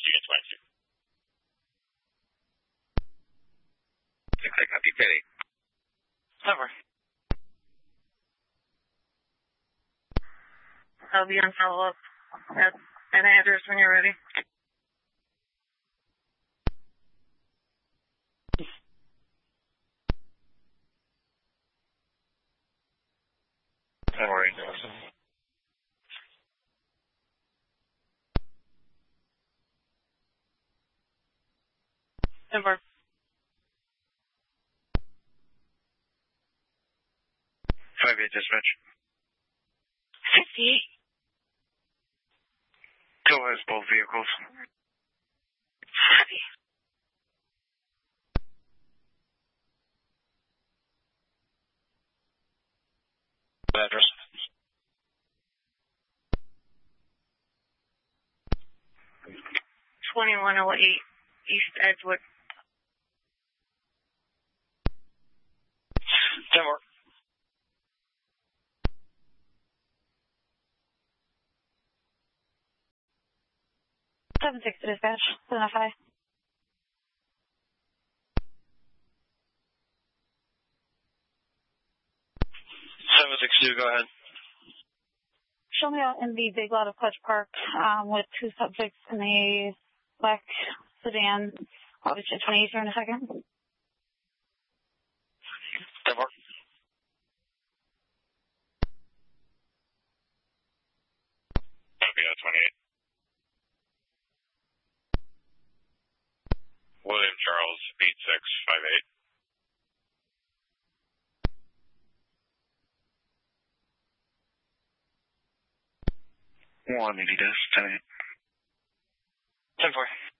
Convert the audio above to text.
Students Wednesday. I copy, Penny. Over. I'll be on follow-up at an address when you're ready. Don't worry. Over. Five eight dispatch. 58. Still has both vehicles. Copy. Address. $2108 East Edgewood. Denver. Seven six dispatch. 705. 762, go ahead. Show me out in the big lot of Clutch Park with two subjects in a black sedan. I'll be at 28 here in a second. Denver. Okay, 28. William Charles, 8658. 180 10-8. 10-4.